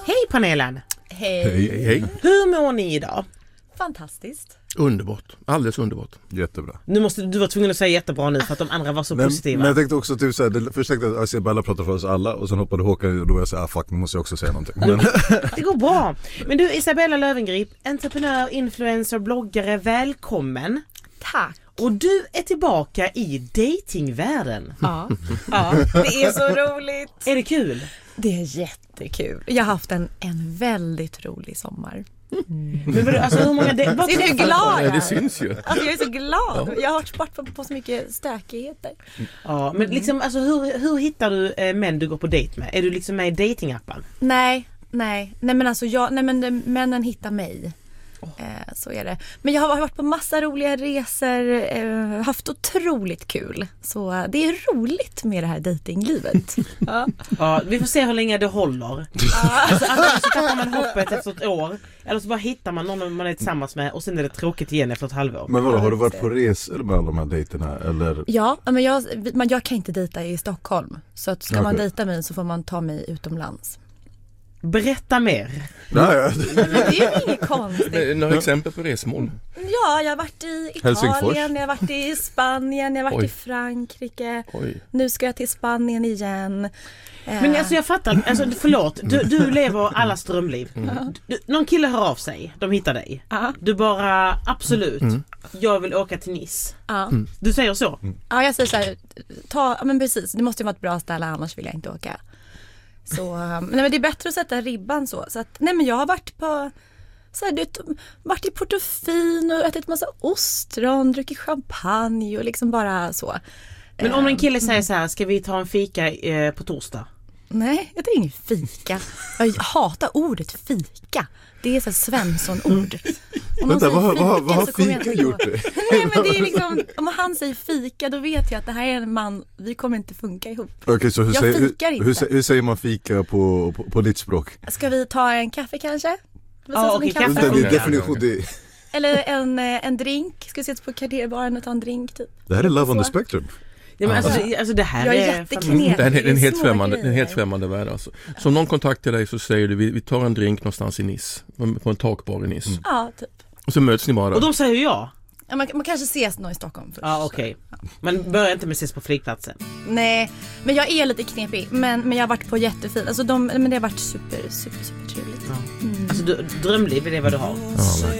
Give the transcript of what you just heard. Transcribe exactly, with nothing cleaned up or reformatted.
Hej panelen! Hej. Hej, hej. Hur mår ni idag? Fantastiskt. Underbart, alldeles underbart. Jättebra. Nu måste, du var tvungen att säga jättebra nu för att de andra var så men, positiva. Men jag tänkte också typ såhär, det, först tänkte jag att Isabella pratar för oss alla och sen hoppade Håkan och då var jag såhär, ah fuck, nu måste jag också säga någonting. Men... Det går bra. Men du Isabella Löwengrip, entreprenör, influencer, bloggare, välkommen. Tack. Och du är tillbaka i datingvärlden. Ja, ja, det är så roligt. Är det kul? Det är jättekul. Jag har haft en, en väldigt rolig sommar. Mm. Men vad, alltså, hur många de- Ser du glad? Ja, det syns ju. Alltså, jag är så glad. Jag har varit bort på, på så mycket stökigheter. Ja, men liksom, alltså, hur, hur hittar du eh, män du går på dejt med? Är du liksom med i datingappen? Nej, nej. Nej men alltså jag, nej men det, männen hittar mig. Eh, så är det. Men jag har varit på massa roliga resor, eh, haft otroligt kul. Så eh, det är roligt med det här datinglivet. Ja. Ja, vi får se hur länge det håller. Alltså, antingen så tappar man hoppet efter ett år, eller så bara hittar man någon man är tillsammans med och sen är det tråkigt igen efter ett halvår. Men vadå, har du varit på resor med alla de här dejterna? Eller? Ja, men jag, men jag kan inte dejta i Stockholm. Så att ska Okej. man dejta mig så får man ta mig utomlands. Berätta mer. Nej, ja. Men det är ju inget konstigt. Några exempel på resmål? Ja, jag har varit i Helsingfors. Italien, jag har varit i Spanien, jag har varit Oj. i Frankrike. Oj. Nu ska jag till Spanien igen. Men alltså jag fattar, alltså, förlåt, du, du lever allas drömliv. Du, någon kille hör av sig, de hittar dig. Ja. Du bara, absolut, jag vill åka till Nice. Ja. Du säger så? Ja, jag säger så här, ta, men precis, det måste ju vara ett bra ställe, annars vill jag inte åka. Så, um, nej men det är bättre att sätta ribban så. Så att, nej men jag har varit på, så här, du, varit i Portofino och ätit massa ostron, druckit champagne och liksom bara så. Men om en kille säger så här, ska vi ta en fika eh, på torsdag? Nej, jag tar ingen fika. Jag hatar ordet fika. Det är så här Svensson-ord. Om någon Vänta, säger vad, vad, vad har så kommer jag fika inte gjort gå. det? Nej men det är liksom, om han säger fika då vet jag att det här är en man, vi kommer inte funka ihop. Okej, så hur Jag säger, fikar hur, inte. hur, hur säger man fika på, på, på ditt språk? Ska vi ta en kaffe kanske? Vad Ja, sägs om okej, en kaffe. Det, det är funkar. definition, det, Eller en, eh, en drink. Ska vi ses på kafébaren och ta en drink typ? det här är love on the spectrum. Ja, men alltså, det, alltså det här Jag är är... jätteknepig. Det är en, en, helt Små främmande, en grejer. helt främmande värld alltså. Så om någon kontaktar dig så säger du vi, vi tar en drink någonstans i Nice, på en takbar i Nice. Ja, typ. Och så möts ni bara där. Och de säger ja. Ja, man, man kanske ses någon i Stockholm först. Ja, okej. Men börja inte med ses på flygplatsen. Nej, men jag är lite knepig. Men, men jag har varit på jättefint. Alltså de, men det har varit super, super, super trevligt. Alltså du, drömliv är det vad du har. Ja, verkligen.